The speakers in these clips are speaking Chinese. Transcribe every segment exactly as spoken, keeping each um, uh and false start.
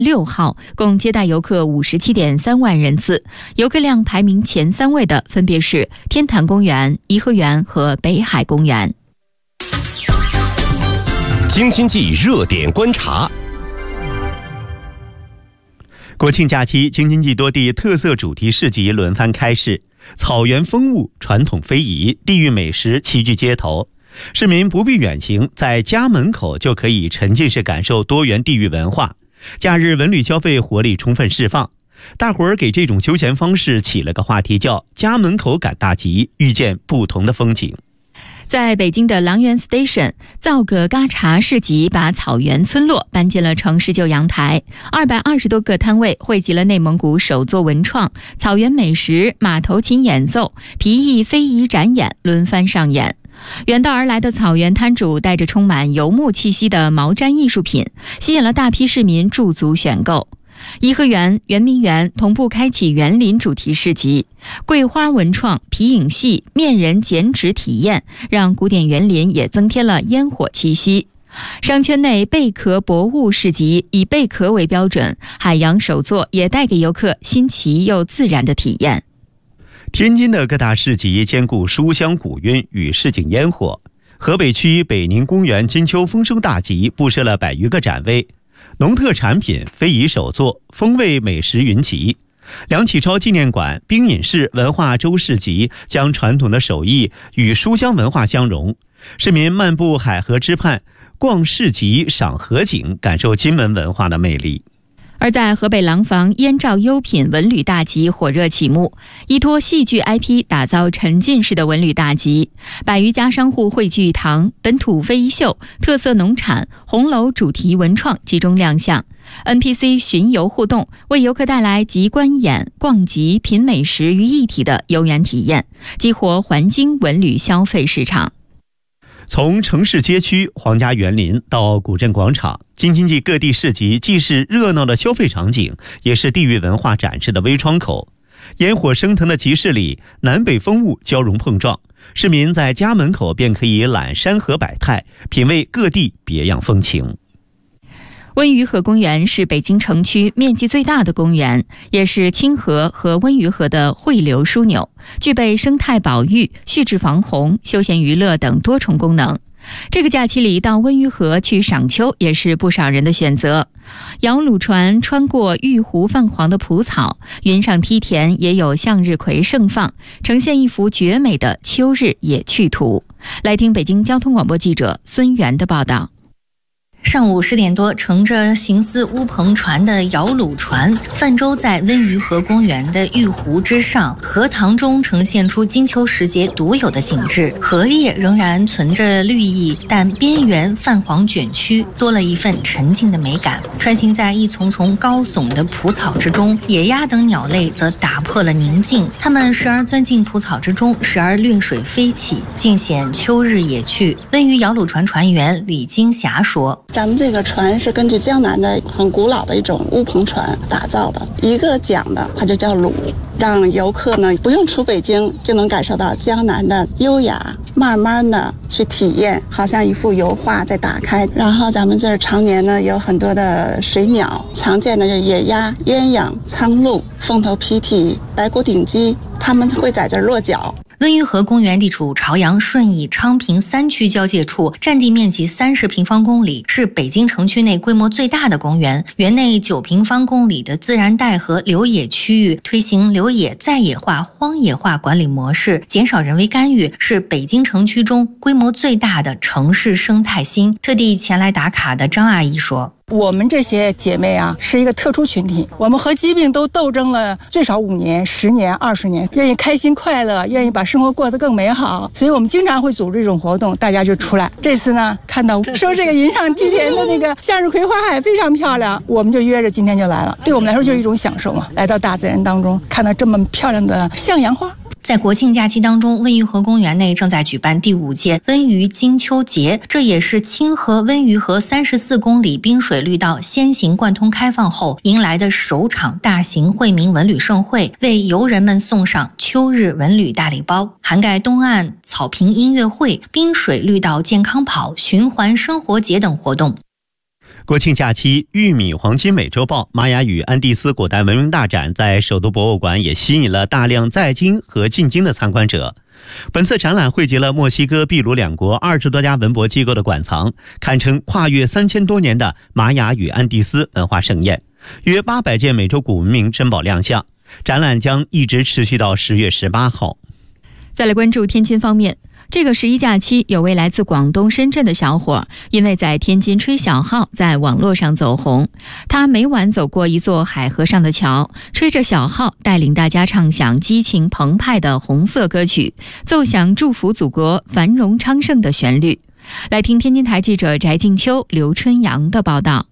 六号，共接待游客五十七点三万人次，游客量排名前三位的分别是天坛公园、颐和园和北海公园。 京津冀热点观察。 国庆假期，京津冀多地特色主题市集轮番开市，草原风物、传统非遗、地域美食齐聚街头。市民不必远行，在家门口就可以沉浸式感受多元地域文化。假日文旅消费活力充分释放，大伙儿给这种休闲方式起了个话题，叫家门口赶大集，遇见不同的风景。 在北京的郎园 Station， 造个嘎茶市集把草原村落搬进了城市旧阳台，二百二十多个摊位汇集了内蒙古手作文创、草原美食、马头琴演奏、皮艺非遗展演轮番上演。远道而来的草原摊主带着充满游牧气息的毛毡艺术品，吸引了大批市民驻足选购。颐和园、圆明园同步开启园林主题市集，桂花文创、皮影戏、面人剪纸体验，让古典园林也增添了烟火气息。商圈内贝壳博物市集以贝壳为标准，海洋手作也带给游客新奇又自然的体验。 天津的各大市集兼顾书香古韵与市井烟火。河北区北宁公园金秋丰收大集布设了百余个展位，农特产品、非遗手作、风味美食云集。梁启超纪念馆冰饮市文化周市集将传统的手艺与书香文化相融，市民漫步海河之畔，逛市集、赏河景，感受金门文化的魅力。 而在河北廊坊，燕赵优品文旅大集火热启幕，依托戏剧 I P 打造沉浸式的文旅大集，百余家商户汇聚一堂，本土非遗秀、特色农产、红楼主题文创集中亮相。N P C 巡游互动，为游客带来集观演、逛集、品美食于一体的游园体验，激活环京文旅消费市场。 从城市街区、皇家园林到古镇广场，京津冀各地市集既是热闹的消费场景，也是地域文化展示的微窗口。烟火升腾的集市里，南北风物交融碰撞，市民在家门口便可以览山河百态，品味各地别样风情。 温榆河公园是北京城区面积最大的公园，也是清河和温榆河的汇流枢纽，具备生态保育、蓄质防洪、休闲娱乐等多重功能。这个假期里到温榆河去赏秋也是不少人的选择。摇橹船穿过玉湖泛黄的蒲草，云上梯田也有向日葵盛放，呈现一幅绝美的秋日野趣图。来听北京交通广播记者孙源的报道。 上午十点多，乘着形似乌篷船的摇橹船泛舟在温榆河公园的玉湖之上，荷塘中呈现出金秋时节独有的景致。荷叶仍然存着绿意，但边缘泛黄卷曲，多了一份沉静的美感。穿行在一丛丛高耸的蒲草之中，野鸭等鸟类则打破了宁静，它们时而钻进蒲草之中，时而掠水飞起，尽显秋日野趣。温榆摇橹船船员李金霞说： 咱们这个船是根据江南的很古老的一种乌篷船打造的，一个桨的它就叫橹，让游客呢不用出北京就能感受到江南的优雅，慢慢的去体验，好像一幅油画在打开。然后咱们这儿常年呢有很多的水鸟，常见的就是野鸭、鸳鸯、苍鹭、凤头皮蹄、白骨顶鸡，它们会在这儿落脚。 温榆河公园地处朝阳、顺义、昌平三区交界处，占地面积三十平方公里，是北京城区内规模最大的公园。园内九平方公里的自然带和留野区域，推行留野在野化、荒野化管理模式，减少人为干预，是北京城区中规模最大的城市生态新。特地前来打卡的张阿姨说： 我们这些姐妹啊，是一个特殊群体，我们和疾病都斗争了最少五年、十年、二十年，愿意开心快乐，愿意把生活过得更美好，所以我们经常会组织这种活动，大家就出来。这次呢，看到说这个云上梯田的那个向日葵花海非常漂亮，我们就约着今天就来了。对我们来说就是一种享受嘛，来到大自然当中，看到这么漂亮的向阳花。 在国庆假期当中，温榆河公园内正在举办第五届温榆金秋节，这也是清河温榆河三十四公里滨水绿道先行贯通开放后迎来的首场大型惠民文旅盛会，为游人们送上秋日文旅大礼包，涵盖东岸草坪音乐会、滨水绿道健康跑、循环生活节等活动。 国庆假期，玉米黄金美洲豹、玛雅与安第斯古代文明大展在首都博物馆也吸引了大量在京和进京的参观者。本次展览汇集了墨西哥、秘鲁两国二十多家文博机构的馆藏，堪称跨越三千多年的玛雅与安第斯文化盛宴。约八百件美洲古文明珍宝亮相，展览将一直持续到十月十八号。 再来关注天津方面。这个十一假期，有位来自广东深圳的小伙，因为在天津吹小号，在网络上走红。他每晚走过一座海河上的桥，吹着小号，带领大家唱响激情澎湃的红色歌曲，奏响祝福祖国繁荣昌盛的旋律。来听天津台记者翟静秋、刘春阳的报道。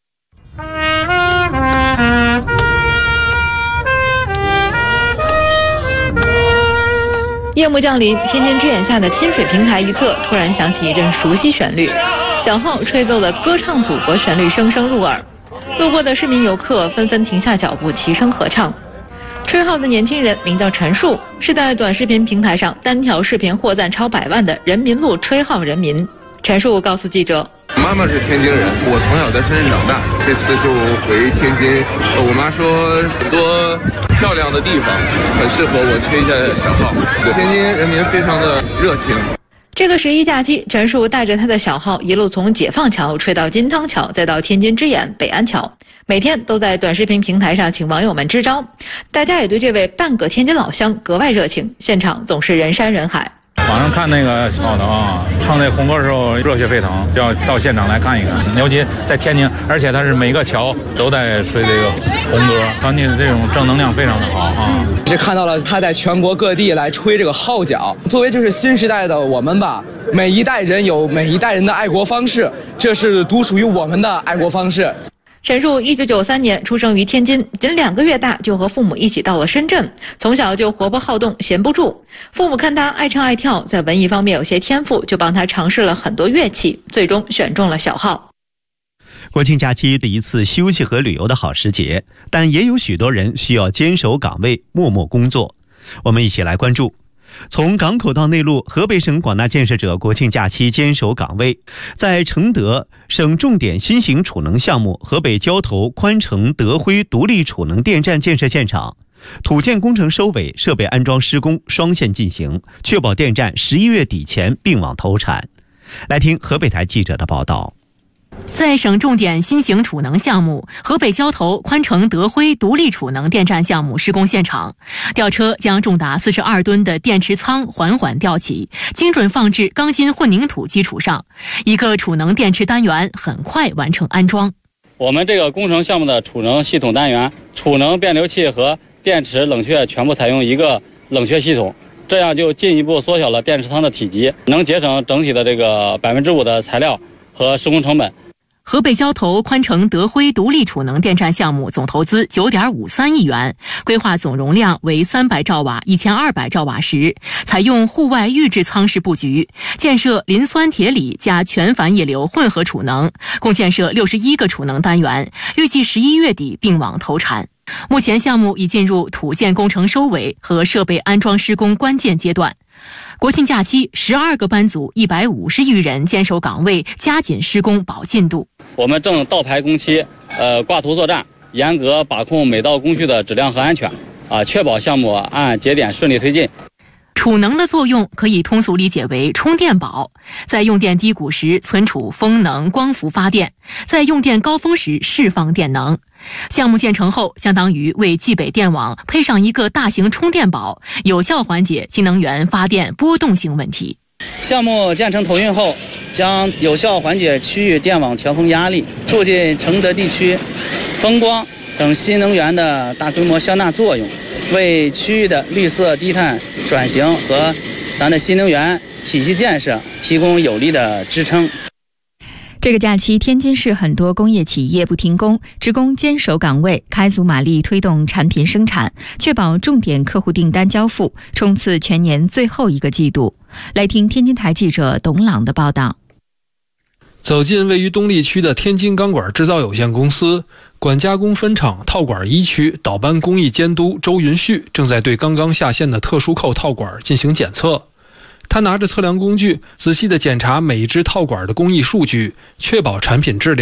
夜幕降临，天津之眼下的亲水平台一侧突然响起一阵熟悉旋律，小号吹奏的歌唱祖国旋律声声入耳。路过的市民游客纷纷停下脚步，齐声合唱。吹号的年轻人名叫陈树，是在短视频平台上单条视频获赞超百万的人民路吹号人民。陈树告诉记者， 妈妈是天津人，我从小在深圳长大，这次就回天津。我妈说很多漂亮的地方很适合我吹一下小号，天津人民非常的热情。 这个十一假期，陈树带着他的小号一路从解放桥吹到金汤桥，再到天津之眼北安桥，每天都在短视频平台上请网友们支招。大家也对这位半个天津老乡格外热情，现场总是人山人海。 网上看那个报道啊，唱那红歌的时候热血沸腾，要到现场来看一看。尤其在天津，而且它是每个桥都在吹这个红歌，传递的这种正能量非常的好啊。 是看到了他在全国各地来吹这个号角。作为就是新时代的我们吧，每一代人有每一代人的爱国方式，这是独属于我们的爱国方式。 陈树一九九三年出生于天津，仅两个月大就和父母一起到了深圳，从小就活泼好动，闲不住。父母看他爱唱爱跳，在文艺方面有些天赋，就帮他尝试了很多乐器，最终选中了小号。 国庆假期是一次休息和旅游的好时节，但也有许多人需要坚守岗位，默默工作。我们一起来关注。从港口到内陆，河北省广大建设者国庆假期坚守岗位。在承德省重点新型储能项目河北交投宽城德辉独立储能电站建设现场，土建工程收尾，设备安装施工双线进行，确保电站十一月底前并网投产。来听河北台记者的报道。 在省重点新型储能项目河北交投宽城德辉独立储能电站项目施工现场，吊车将重达四十二吨的电池舱缓缓吊起，精准放置钢筋混凝土基础上，一个储能电池单元很快完成安装。 我们这个工程项目的储能系统单元，储能变流器和电池冷却全部采用一个冷却系统，这样就进一步缩小了电池舱的体积，能节省整体的这个百分之五的材料和施工成本。 河北交投宽城德辉独立储能电站项目总投资九点五三亿元，规划总容量为三百兆瓦、一千二百兆瓦时，采用户外预制舱式布局，建设磷酸铁锂加全反液流混合储能，共建设六十一个储能单元，预计十一月底并网投产。目前项目已进入土建工程收尾和设备安装施工关键阶段。国庆假期，十二个班组一百五十余人坚守岗位，加紧施工保进度。 我们正倒排工期，呃，挂图作战，严格把控每道工序的质量和安全，啊，确保项目按节点顺利推进。 储能的作用可以通俗理解为充电宝，在用电低谷时存储风能光伏发电，在用电高峰时释放电能。项目建成后，相当于为冀北电网配上一个大型充电宝，有效缓解新能源发电波动性问题。 项目建成投运后，将有效缓解区域电网调峰压力，促进承德地区风光等新能源的大规模消纳作用，为区域的绿色低碳转型和咱的新能源体系建设提供有力的支撑。 这个假期，天津市很多工业企业不停工，职工坚守岗位，开足马力推动产品生产，确保重点客户订单交付，冲刺全年最后一个季度。来听天津台记者董朗的报道。 走进位于东丽区的天津钢管制造有限公司管加工分厂套管一区导班工艺监督周云旭正在对刚刚下线的特殊扣套管进行检测。他拿着测量工具仔细地检查每一只套管的工艺数据，确保产品质量，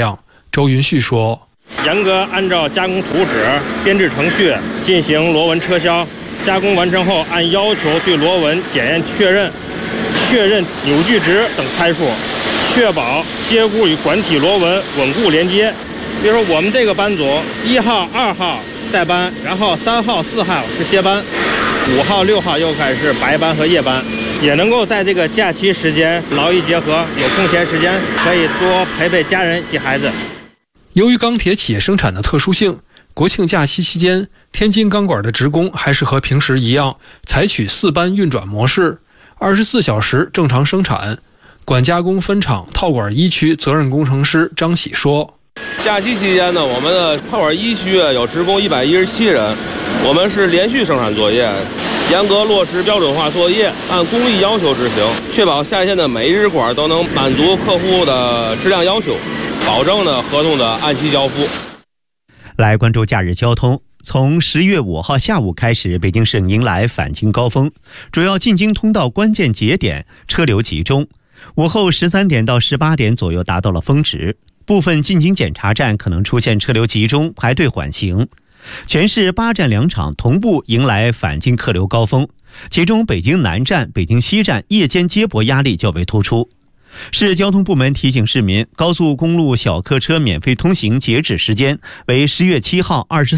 周云旭说：“ 严格按照加工图纸、编制程序进行螺纹车销，加工完成后按要求对螺纹检验确认，确认扭矩值等参数，确保接箍与管体螺纹稳固连接。比如说我们这个班组，一号、二号在班，然后三号、四号是歇班，五号、六号又开始白班和夜班，也能够在这个假期时间劳逸结合，有空闲时间可以多陪陪家人及孩子。” 由于钢铁企业生产的特殊性，国庆假期期间，天津钢管的职工还是和平时一样，采取四班运转模式，二十四小时正常生产。管加工分厂套管一区责任工程师张喜说：“ 假期期间呢，我们的套管一区有职工一百一十七人，我们是连续生产作业，严格落实标准化作业，按工艺要求执行，确保下线的每一日管都能满足客户的质量要求，保证呢合同的按期交付。” 来关注假日交通。从十月五号下午开始，北京市迎来返京高峰，主要进京通道关键节点车流集中。午后十三点到十八点左右达到了峰值，部分进京检查站可能出现车流集中、排队缓行。全市八站两场同步迎来返京客流高峰，其中北京南站、北京西站夜间接驳压力较为突出。市交通部门提醒市民，高速公路小客车免费通行截止时间为十月七号二十